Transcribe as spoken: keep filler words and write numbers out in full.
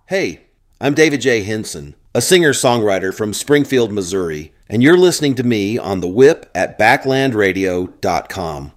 Hey, I'm David J. Henson, a singer-songwriter from Springfield, Missouri, and you're listening to me on The Whip at backland radio dot com.